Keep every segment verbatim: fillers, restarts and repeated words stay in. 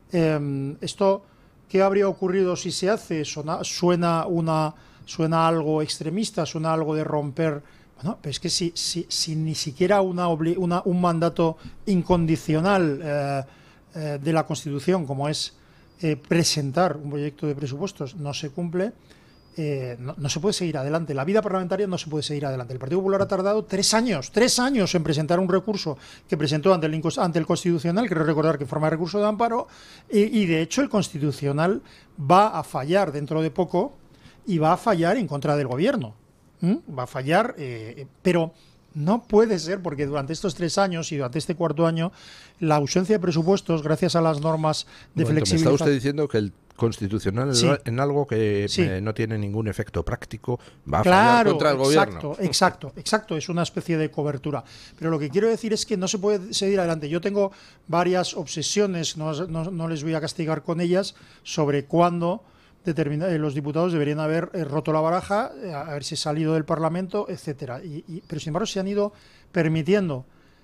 Eh, esto, ¿qué habría ocurrido si se hace? Suena, suena, una, suena algo extremista, suena algo de romper. Bueno, pero es que si, si, si ni siquiera una, una, un mandato incondicional eh, eh, de la Constitución, como es eh, presentar un proyecto de presupuestos, no se cumple, eh, no, no se puede seguir adelante. La vida parlamentaria no se puede seguir adelante. El Partido Popular ha tardado tres años, tres años en presentar un recurso que presentó ante el, ante el Constitucional, quiero recordar que en forma de recurso de amparo, y, y de hecho el Constitucional va a fallar dentro de poco y va a fallar en contra del Gobierno. ¿Mm? Va a fallar, eh, pero no puede ser, porque durante estos tres años y durante este cuarto año, la ausencia de presupuestos, gracias a las normas de flexibilización... Me está usted diciendo que el Constitucional sí. en algo que sí. eh, no tiene ningún efecto práctico va a claro, fallar contra el exacto, gobierno. Exacto, exacto, es una especie de cobertura. Pero lo que quiero decir es que no se puede seguir adelante. Yo tengo varias obsesiones, no, no, no les voy a castigar con ellas, sobre cuándo determina, eh, los diputados deberían haber eh, roto la baraja, eh, haberse salido del Parlamento, etcétera. Y, y, pero sin embargo se han ido permitiendo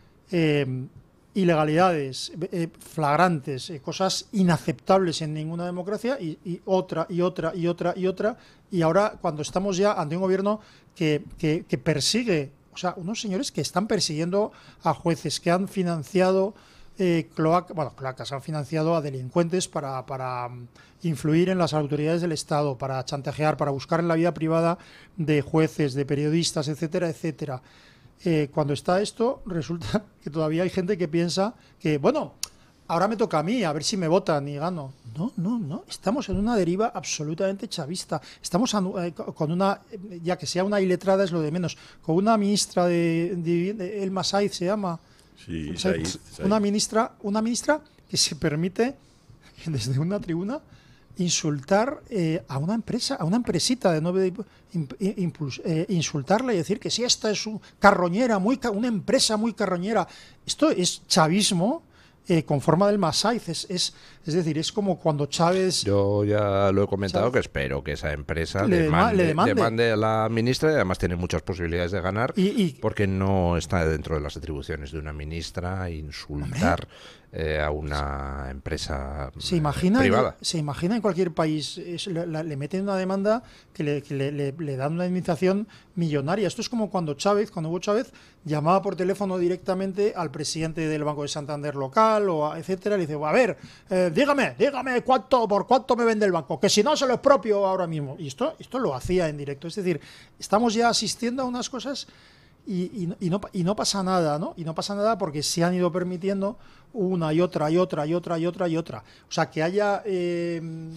eh, ilegalidades eh, flagrantes, eh, cosas inaceptables en ninguna democracia, y, y otra, y otra, y otra, y otra, y ahora cuando estamos ya ante un gobierno que, que, que persigue, o sea, unos señores que están persiguiendo a jueces, que han financiado eh, cloacas, bueno, cloacas, han financiado a delincuentes para, para influir en las autoridades del Estado, para chantajear, para buscar en la vida privada de jueces, de periodistas, etcétera, etcétera. Eh, cuando está esto, resulta que todavía hay gente que piensa que, bueno, ahora me toca a mí, a ver si me votan y gano. No, no, no. Estamos en una deriva absolutamente chavista. Estamos eh, con una, ya que sea una iletrada es lo de menos, con una ministra de, de, de Elma Saiz se llama. Sí, Saiz, Saiz, una ministra, una ministra que se permite desde una tribuna insultar eh, a una empresa, a una empresita de nueve impulso, eh, insultarla y decir que si esta es un carroñera, muy una empresa muy carroñera. Esto es chavismo eh, con forma del Masaiz, es, es, es decir, es como cuando Chávez... Yo ya lo he comentado, Chávez, que espero que esa empresa le, demande, le demande. demande a la ministra, y además tiene muchas posibilidades de ganar, y, y, porque no está dentro de las atribuciones de una ministra insultar eh, a una empresa ¿se imagina, privada. Se imagina en cualquier país, es, le, le meten una demanda que, le, que le, le, le dan una indemnización millonaria. Esto es como cuando Chávez, cuando Hugo Chávez llamaba por teléfono directamente al presidente del Banco de Santander local, o a, etcétera, le dice, a ver, eh, dígame, dígame cuánto, por cuánto me vende el banco, que si no se lo expropio ahora mismo. Y esto, esto lo hacía en directo. Es decir, estamos ya asistiendo a unas cosas y, y, y, no, y no pasa nada, ¿no? Y no pasa nada porque se han ido permitiendo una y otra y otra y otra y otra y otra. O sea, que haya eh,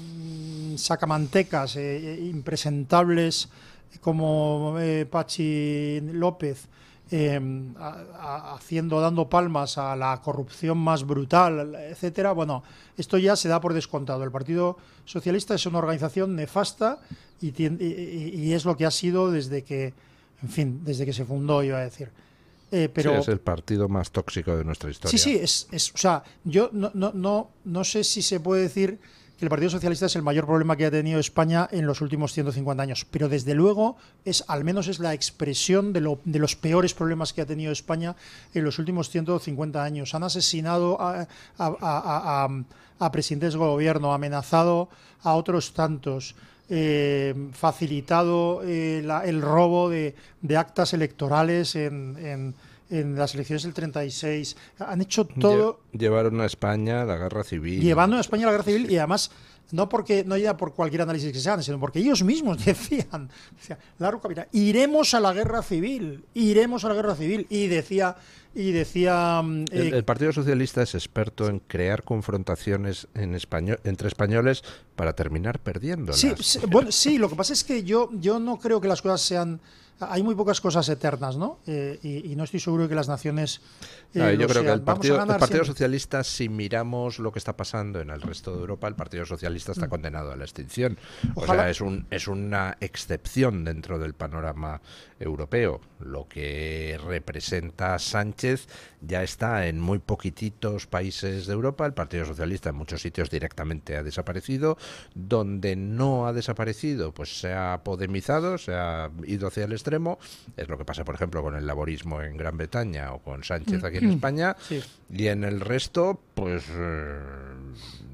sacamantecas eh, impresentables como eh, Pachi López eh, a, a, haciendo, dando palmas a la corrupción más brutal, etcétera. Bueno, esto ya se da por descontado. El Partido Socialista es una organización nefasta y, tiene, y, y es lo que ha sido desde que, en fin, desde que se fundó, iba a decir. Eh, pero, sí, es el partido más tóxico de nuestra historia. Sí, sí, es, es, o sea, yo no, no, no, no sé si se puede decir que el Partido Socialista es el mayor problema que ha tenido España en los últimos ciento cincuenta años, pero desde luego es, al menos es la expresión de, lo, de los peores problemas que ha tenido España en los últimos ciento cincuenta años. Han asesinado a, a, a, a, a presidentes de gobierno, amenazado a otros tantos, Eh, facilitado eh, la, el robo de, de actas electorales en, en, en las elecciones del treinta y seis. Han hecho todo... Llevaron a España la guerra civil. Llevando a España la guerra civil, y además no porque no ya por cualquier análisis que se hagan, sino porque ellos mismos decían, decía, Laro Capira, iremos a la guerra civil, iremos a la guerra civil, y decía... Y decía eh, el, el Partido Socialista es experto en crear confrontaciones en español, entre españoles para terminar perdiéndolas. Sí, sí, bueno, sí, lo que pasa es que yo, yo no creo que las cosas sean... Hay muy pocas cosas eternas, ¿no? Eh, y, y no estoy seguro de que las naciones eh, ah, yo lo creo sean. que el Partido, el partido siempre. Socialista, si miramos lo que está pasando en el resto de Europa, el Partido Socialista está condenado a la extinción. Ojalá. O sea, es, un, es una excepción dentro del panorama europeo. Lo que representa Sánchez ya está en muy poquititos países de Europa. El Partido Socialista en muchos sitios directamente ha desaparecido. Donde no ha desaparecido, pues se ha podemizado, se ha ido hacia el extremo. Es lo que pasa, por ejemplo, con el laborismo en Gran Bretaña o con Sánchez aquí en España. Sí. Y en el resto, pues eh,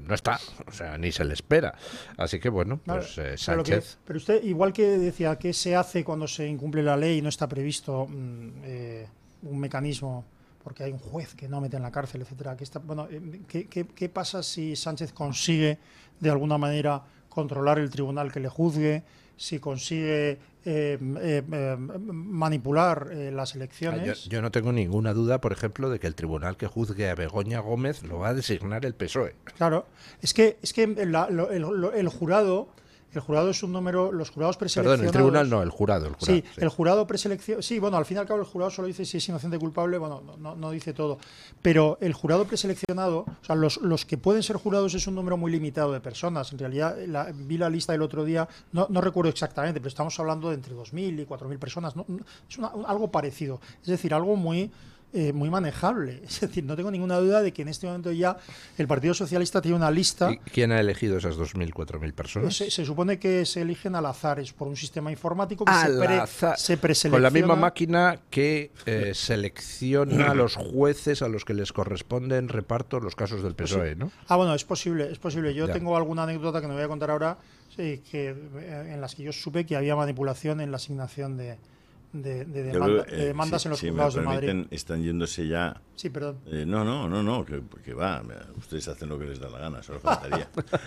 no está, o sea, ni se le espera. Así que bueno, pues eh, Sánchez... Pero, pero usted, igual que decía, ¿qué se hace cuando se incumple la ley y no está previsto mmm, eh, un mecanismo, porque hay un juez que no mete en la cárcel, etcétera? ¿Qué, está, bueno, ¿qué, qué, ¿Qué pasa si Sánchez consigue de alguna manera controlar el tribunal que le juzgue, si consigue eh, eh, eh, manipular eh, las elecciones? Yo, yo no tengo ninguna duda, por ejemplo, de que el tribunal que juzgue a Begoña Gómez lo va a designar el P S O E. Claro, es que es que la, lo, el, el jurado el jurado es un número, los jurados preseleccionados... Perdón, el tribunal no, el jurado. El jurado sí, sí, el jurado preseleccionado... Sí, bueno, al fin y al cabo el jurado solo dice si es inocente o culpable, bueno, no, no, no dice todo. Pero el jurado preseleccionado, o sea, los, los que pueden ser jurados es un número muy limitado de personas. En realidad, la, vi la lista del otro día, no, no recuerdo exactamente, pero estamos hablando de entre dos mil y cuatro mil personas. No, es una, algo parecido. Es decir, algo muy... Eh, muy manejable. Es decir, no tengo ninguna duda de que en este momento ya el Partido Socialista tiene una lista. ¿Y quién ha elegido esas dos mil, cuatro mil personas? Se, se supone que se eligen al azar, es por un sistema informático que al se, pre, azar. se preselecciona. Con la misma máquina que eh, selecciona a los jueces a los que les corresponde en reparto los casos del P S O E, ¿no? Ah, bueno, es posible, es posible. Yo ya. tengo alguna anécdota que no voy a contar ahora, sí, que, en las que yo supe que había manipulación en la asignación de... De, de, demanda, creo, eh, de demandas si, en los si juzgados me de permiten, Madrid. Están yéndose ya. Sí, perdón. Eh, no, no, no, no, que, que va. Ustedes hacen lo que les da la gana, solo faltaría.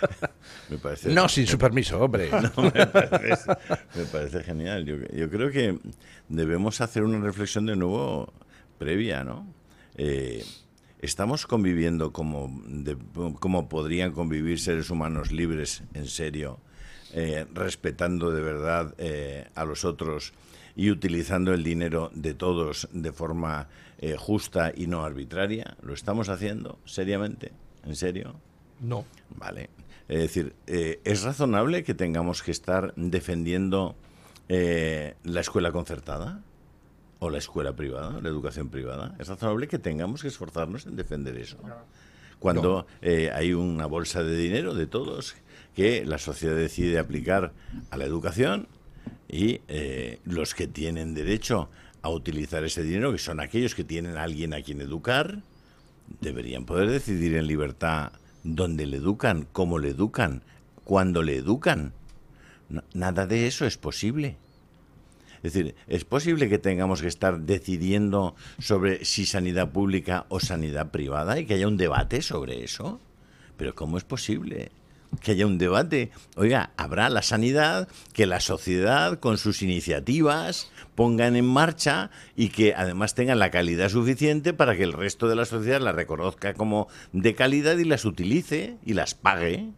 me parece, no, sin su permiso, hombre. No, me, parece, me parece genial. Yo, yo creo que debemos hacer una reflexión de nuevo previa, ¿no? Eh, estamos conviviendo como, de, como podrían convivir seres humanos libres, en serio, eh, respetando de verdad eh, a los otros y utilizando el dinero de todos de forma eh, justa y no arbitraria. ¿Lo estamos haciendo seriamente? ¿En serio? No. Vale. Es decir, eh, ¿es razonable que tengamos que estar defendiendo eh, la escuela concertada o la escuela privada, la educación privada? ¿Es razonable que tengamos que esforzarnos en defender eso? Cuando no. eh, hay una bolsa de dinero de todos que la sociedad decide aplicar a la educación, y eh, los que tienen derecho a utilizar ese dinero, que son aquellos que tienen a alguien a quien educar, deberían poder decidir en libertad dónde le educan, cómo le educan, cuándo le educan. No, nada de eso es posible. Es decir, ¿es posible que tengamos que estar decidiendo sobre si sanidad pública o sanidad privada y que haya un debate sobre eso? ¿Pero cómo es posible que haya un debate? Oiga, habrá la sanidad que la sociedad con sus iniciativas pongan en marcha y que además tengan la calidad suficiente para que el resto de la sociedad las reconozca como de calidad y las utilice y las pague.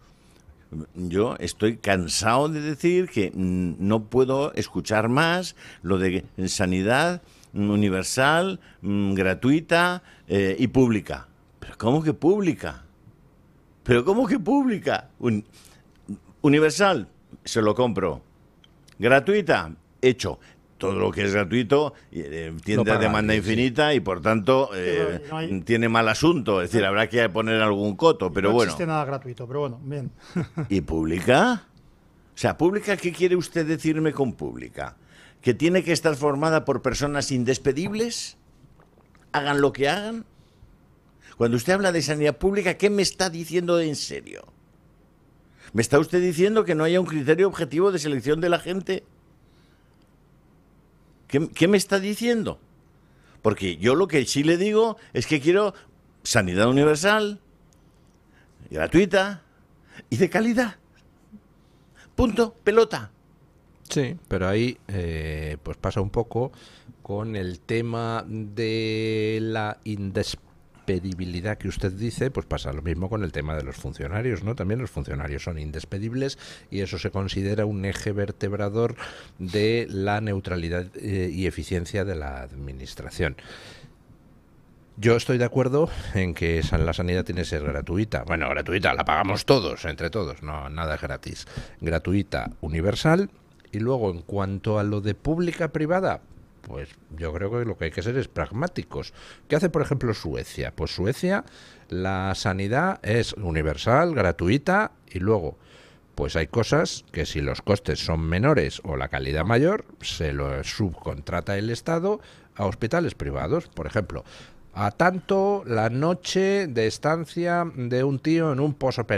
Yo estoy cansado de decir que no puedo escuchar más lo de sanidad universal, gratuita eh, y pública. ¿Pero cómo que pública? ¿Pero cómo que pública? Un, universal, se lo compro. Gratuita, hecho. Todo lo que es gratuito eh, tiende a demanda infinita y por tanto eh, no hay, tiene mal asunto. Es decir, habrá que poner algún coto, pero no bueno. No existe nada gratuito, pero bueno, bien. ¿Y pública? O sea, ¿pública qué quiere usted decirme con pública? ¿Que tiene que estar formada por personas indespedibles? ¿Hagan lo que hagan? Cuando usted habla de sanidad pública, ¿qué me está diciendo en serio? ¿Me está usted diciendo que no haya un criterio objetivo de selección de la gente? ¿Qué, ¿Qué me está diciendo? Porque yo lo que sí le digo es que quiero sanidad universal, gratuita y de calidad. Punto, pelota. Sí, pero ahí eh, pues pasa un poco con el tema de la indespedibilidad que usted dice, pues pasa lo mismo con el tema de los funcionarios, ¿no? También los funcionarios son indespedibles y eso se considera un eje vertebrador de la neutralidad eh, y eficiencia de la administración. Yo estoy de acuerdo en que la sanidad tiene que ser gratuita. Bueno, gratuita, la pagamos todos, entre todos, no, nada es gratis. Gratuita, universal, y luego en cuanto a lo de pública-privada, pues yo creo que lo que hay que ser es pragmáticos. ¿Qué hace, por ejemplo, Suecia? Pues Suecia, la sanidad es universal, gratuita, y luego, pues hay cosas que si los costes son menores o la calidad mayor, se lo subcontrata el Estado a hospitales privados. Por ejemplo, A tanto la noche de estancia de un tío en un posoperatorio.